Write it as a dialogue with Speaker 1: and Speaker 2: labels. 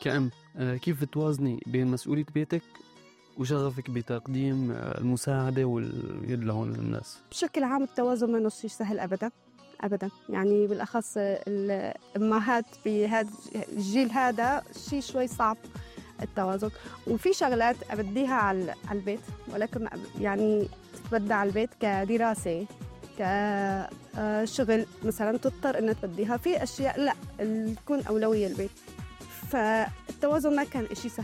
Speaker 1: كأم، كيف بتوازني بين مسؤولية بيتك وشغفك بتقديم المساعدة واليد لهون للناس؟
Speaker 2: بشكل عام التوازن ما شيء سهل أبدا أبدا، يعني بالأخص الأمهات بهذا الجيل هذا شيء شوي صعب التوازن. وفي شغلات أبديها على البيت، ولكن يعني تتبدى على البيت كدراسة كشغل مثلا تضطر إنها تبديها في أشياء لا تكون أولوية البيت. فالتوازن ما كان إشي سهل.